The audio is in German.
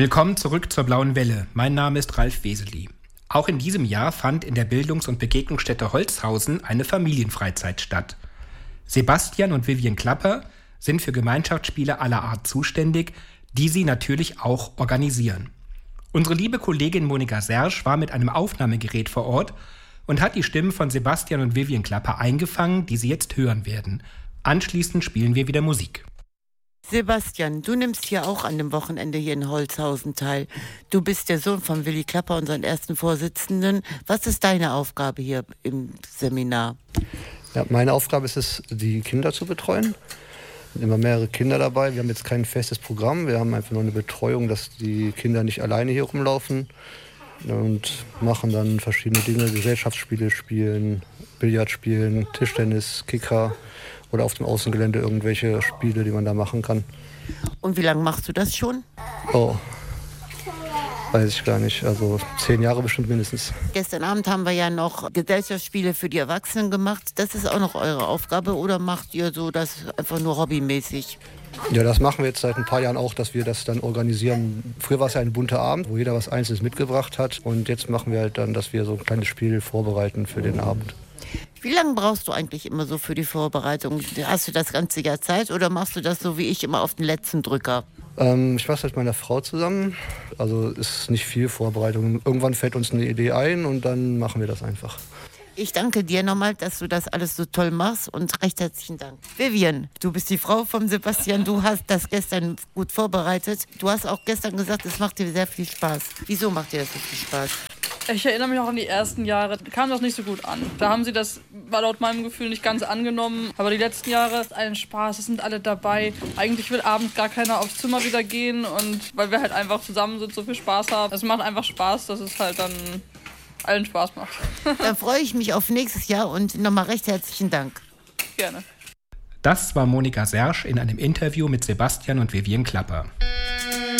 Willkommen zurück zur Blauen Welle. Mein Name ist Ralf Weseli. Auch in diesem Jahr fand in der Bildungs- und Begegnungsstätte Holzhausen eine Familienfreizeit statt. Sebastian und Vivian Klapper sind für Gemeinschaftsspiele aller Art zuständig, die sie natürlich auch organisieren. Unsere liebe Kollegin Monika Sersch war mit einem Aufnahmegerät vor Ort und hat die Stimmen von Sebastian und Vivian Klapper eingefangen, die Sie jetzt hören werden. Anschließend spielen wir wieder Musik. Sebastian, du nimmst hier auch an dem Wochenende hier in Holzhausen teil. Du bist der Sohn von Willi Klapper, unseren ersten Vorsitzenden. Was ist deine Aufgabe hier im Seminar? Ja, meine Aufgabe ist es, die Kinder zu betreuen. Es sind immer mehrere Kinder dabei. Wir haben jetzt kein festes Programm. Wir haben einfach nur eine Betreuung, dass die Kinder nicht alleine hier rumlaufen. Und machen dann verschiedene Dinge, Gesellschaftsspiele spielen, Billard spielen, Tischtennis, Kicker oder auf dem Außengelände irgendwelche Spiele, die man da machen kann. Und wie lange machst du das schon? Oh, weiß ich gar nicht. Also 10 Jahre bestimmt mindestens. Gestern Abend haben wir ja noch Gesellschaftsspiele für die Erwachsenen gemacht. Das ist auch noch eure Aufgabe oder macht ihr so das einfach nur hobbymäßig? Ja, das machen wir jetzt seit ein paar Jahren auch, dass wir das dann organisieren. Früher war es ja ein bunter Abend, wo jeder was Einzelnes mitgebracht hat. Und jetzt machen wir halt dann, dass wir so ein kleines Spiel vorbereiten für den Abend. Wie lange brauchst du eigentlich immer so für die Vorbereitung? Hast du das ganze Jahr Zeit oder machst du das so wie ich immer auf den letzten Drücker? Ich mache es mit meiner Frau zusammen. Also ist nicht viel Vorbereitung. Irgendwann fällt uns eine Idee ein und dann machen wir das einfach. Ich danke dir nochmal, dass du das alles so toll machst und recht herzlichen Dank. Vivian, du bist die Frau von Sebastian, du hast das gestern gut vorbereitet. Du hast auch gestern gesagt, es macht dir sehr viel Spaß. Wieso macht dir das so viel Spaß? Ich erinnere mich auch an die ersten Jahre, kam das nicht so gut an. Da haben sie das, war laut meinem Gefühl, nicht ganz angenommen. Aber die letzten Jahre ist allen Spaß, es sind alle dabei. Eigentlich will abends gar keiner aufs Zimmer wieder gehen und weil wir halt einfach zusammen sind, so viel Spaß haben. Es macht einfach Spaß, dass es halt dann allen Spaß macht. Dann freue ich mich auf nächstes Jahr und nochmal recht herzlichen Dank. Gerne. Das war Monika Sersch in einem Interview mit Sebastian und Vivian Klapper.